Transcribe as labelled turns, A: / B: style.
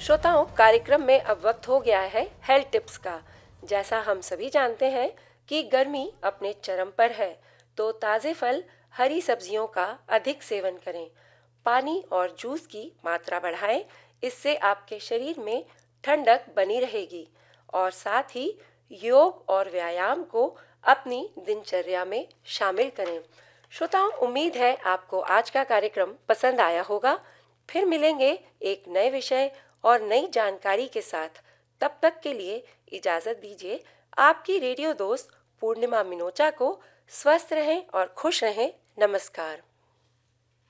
A: श्रोताओं, कार्यक्रम में अब वक्त हो गया है हेल्थ टिप्स का। जैसा हम सभी जानते हैं कि गर्मी अपने चरम पर है, तो ताज़े फल, हरी सब्जियों का अधिक सेवन करें। पानी और जूस की मात्रा बढ़ाएं, इससे आपके शरीर में ठंडक बनी रहेगी। और साथ ही योग और व्यायाम को अपनी दिनचर्या में शामिल करें। श्रोताओं, उम्मीद है आपको आज का कार्यक्रम पसंद आया होगा। फिर मिलेंगे एक नए विषय और नई जानकारी के साथ। तब तक के लिए इजाजत दीजिए। आपकी रेडियो दोस्त पूर्णिमा मिनोचा को। स्वस्थ रहें और खुश रहें। नमस्कार।